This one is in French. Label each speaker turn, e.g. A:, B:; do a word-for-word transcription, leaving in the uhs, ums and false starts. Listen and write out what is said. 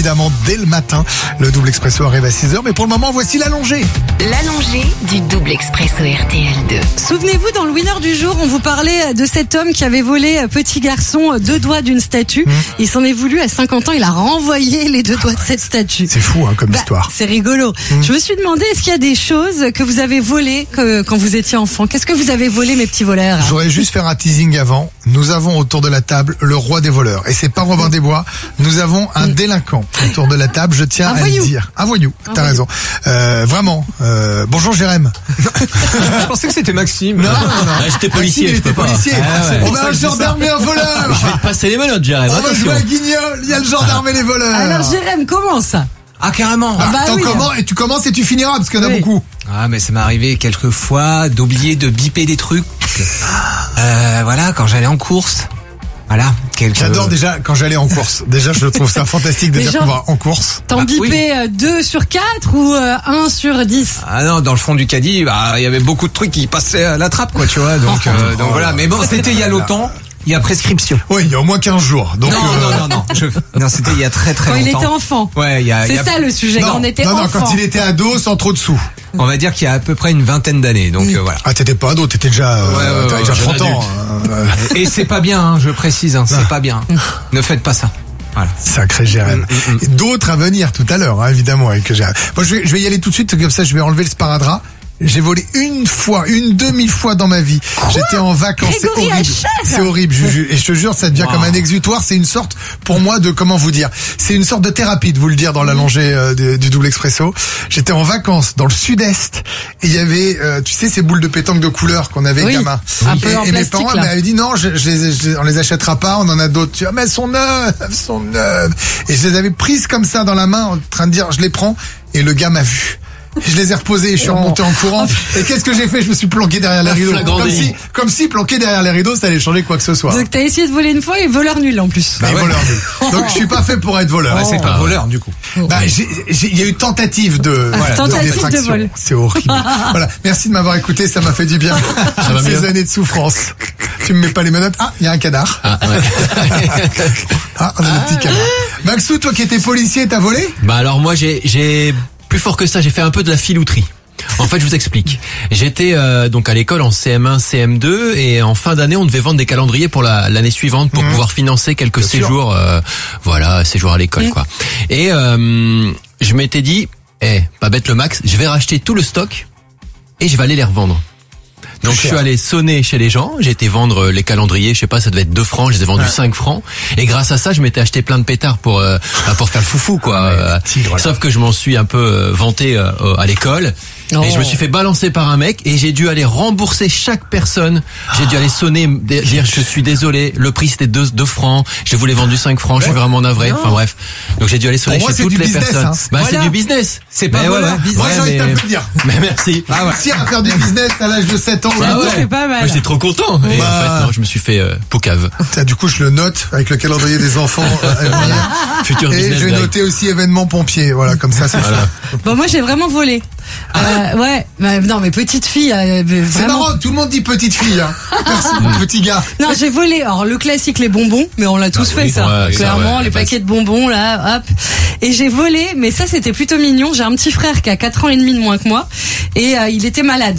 A: évidemment dès le matin. Le double expresso arrive à six heures, mais pour le moment, voici l'allongé.
B: L'allongé du double expresso R T L deux.
C: Souvenez-vous, dans le winner du jour, on vous parlait de cet homme qui avait volé petit garçon deux doigts d'une statue. Mmh. Il s'en est voulu à cinquante ans, il a renvoyé les deux doigts de cette statue.
A: C'est fou hein, comme
C: bah,
A: histoire.
C: C'est rigolo. Mmh. Je me suis demandé, est-ce qu'il y a des choses que vous avez volées que, quand vous étiez enfant? Qu'est-ce que vous avez volé, mes petits voleurs?
A: J'aurais juste faire un teasing avant. Nous avons autour de la table le roi des voleurs. Et c'est pas Robin des Bois. Nous avons un mmh. délinquant autour de la table. Je tiens
C: un
A: à
C: voyou.
A: le dire. Un voyou. Un T'as voyou. raison. Euh, vraiment. Euh, bonjour Jérém.
D: Je pensais que c'était Maxime.
A: Non, non, non.
E: Ah, j'étais policier.
A: Maxime, il était policier.
E: Ah, ouais.
A: On a un gendarme et un voleur.
E: Je vais te passer les menottes, Jérém.
A: On va jouer à Guignol. Il y a le gendarme et les voleurs.
C: Alors Jérém, comment ça?
D: Ah, carrément.
A: Ah,
C: bah
A: attends,
C: oui.
A: comment, et tu commences et tu finiras parce qu'il y en a
C: oui.
A: beaucoup.
D: Ah, mais ça m'est arrivé quelques fois d'oublier de biper des trucs. Euh, voilà, quand j'allais en course. Voilà. Quelques...
A: J'adore déjà quand j'allais en course. Déjà, je trouve ça fantastique de
C: Mais
A: dire
C: genre,
A: qu'on va en course.
C: T'en
D: Ah,
C: bipais
D: oui.
C: deux sur quatre ou euh, un sur dix?
D: Ah non, dans le fond du caddie, bah, il y avait beaucoup de trucs qui passaient à la trappe, quoi, tu vois. Donc, euh, donc voilà. Mais bon, c'était il y a longtemps. Il y a prescription.
A: Oui, il y a au moins quinze jours. Donc,
D: non,
A: euh...
D: non, non, non, je... non, c'était il y a très très
C: Quand
D: longtemps.
C: il était enfant.
D: Ouais, il y a.
C: C'est
D: il y a...
C: ça le sujet,
A: non,
C: quand on était
A: non, non,
C: enfant.
A: quand il était ado, sans trop de sous.
D: On va dire qu'il y a à peu près une vingtaine d'années, donc
A: mmh.
D: euh, voilà.
A: Ah, t'étais pas ado, t'étais déjà, euh,
D: ouais, ouais,
A: t'avais
D: ouais,
A: déjà
D: ouais,
A: trente ans. Euh...
D: Et c'est pas bien, hein, je précise, hein, c'est pas bien. Ne faites pas ça. Voilà.
A: Sacré Jérém.
D: Mmh, mmh.
A: Et d'autres à venir tout à l'heure, hein, évidemment, avec Jérém. Moi, je vais, je vais y aller tout de suite, comme ça, je vais enlever le sparadrap. J'ai volé une fois, une demi-fois dans ma vie.
C: Quoi?
A: J'étais en vacances. C'est
C: Grégory
A: horrible.
C: Hachette.
A: C'est horrible. Je, je, et je te jure, ça devient wow. comme un exutoire. C'est une sorte, pour moi, de comment vous dire. C'est une sorte de thérapie de vous le dire dans l'allongé euh, du, du double expresso. J'étais en vacances dans le sud-est et il y avait, euh, tu sais, ces boules de pétanque de couleur qu'on avait
C: oui.
A: gamin.
C: Un
A: et,
C: peu en
A: et mes
C: plastique,
A: parents
C: là.
A: m'avaient dit non, je, je les, je, on les achètera pas. On en a d'autres. Tu vois, mais elles sont neuves, elles sont neuves. Et je les avais prises comme ça dans la main, en train de dire, je les prends. Et le gars m'a vu. Je les ai reposés et je suis remonté en courant. Et qu'est-ce que j'ai fait? Je me suis planqué derrière les rideaux. Comme si, comme si planqué derrière les rideaux, ça allait changer quoi que ce soit.
C: Donc t'as essayé de voler une fois et voleur nul en plus.
A: Bah, ouais. voleur nul. Donc je suis pas fait pour être voleur.
D: Bah, c'est pas voleur du coup.
A: Bah il y a eu tentative de,
C: ah,
A: voilà,
C: tentative
A: de,
C: de vol.
A: C'est horrible. Voilà. Merci de m'avoir écouté, ça m'a fait du bien.
E: Ça va
A: Ces
E: mieux.
A: années de souffrance. Tu me mets pas les menottes. Ah, il y a un canard.
E: Ah, ouais.
A: Ah, on a le petit canard. Maxou, toi qui étais policier, t'as volé?
E: Bah alors moi j'ai j'ai plus fort que ça, j'ai fait un peu de la filouterie. En fait, je vous explique. J'étais euh, donc à l'école en C M un, C M deux et en fin d'année, on devait vendre des calendriers pour la, l'année suivante pour mmh. pouvoir financer quelques Bien séjours, euh, voilà, séjours à l'école, mmh. quoi. Et euh, je m'étais dit, eh, hey, pas bête le max, je vais racheter tout le stock et je vais aller les revendre. Donc je suis allé sonner chez les gens, j'ai été vendre les calendriers, je sais pas, ça devait être deux francs, je les ai vendus ouais. cinq francs. Et grâce à ça, je m'étais acheté plein de pétards pour euh, pour faire le foufou, quoi. Ah, tigre, Sauf que je m'en suis un peu euh, vanté euh, à l'école. Oh. Et je me suis fait balancer par un mec et j'ai dû aller rembourser chaque personne. J'ai dû aller sonner, dire je suis désolé, le prix c'était deux, deux francs, je voulais vendre cinq francs, ouais. je suis vraiment navré. Non. Enfin bref. Donc j'ai dû aller sonner
A: moi,
E: chez toutes les
A: business,
E: personnes.
A: Hein.
E: Bah
A: voilà.
E: c'est du business.
D: C'est pas
E: mais
D: voilà.
E: Ouais, ouais.
A: Moi j'ai envie
E: mais...
A: de t'applaudir.
E: Mais merci.
A: Ah ouais. Si à faire du business à l'âge de sept ans.
C: Ah
A: ouais.
C: C'est pas mal.
E: Moi j'étais trop content. Et bah... en fait non, je me suis fait euh, poucave.
A: Du coup je le note avec le calendrier des enfants. Euh,
E: Futur
A: et
E: business.
A: je vais
E: guy.
A: noter aussi événement pompier. Voilà comme ça c'est
E: voilà.
C: Bon moi j'ai vraiment volé.
A: Ah
C: euh, ouais, bah, non mais petite fille. Euh,
A: c'est marrant, tout le monde dit petite fille. Hein. Merci, petit gars.
C: Non, j'ai volé. Alors le classique, les bonbons, mais on l'a tous
E: ah,
C: fait
E: oui,
C: ça.
E: ouais,
C: Clairement,
E: ça, ouais,
C: les
E: paquets
C: de bonbons là, hop. Et j'ai volé, mais ça c'était plutôt mignon. J'ai un petit frère qui a quatre ans et demi de moins que moi, et euh, il était malade.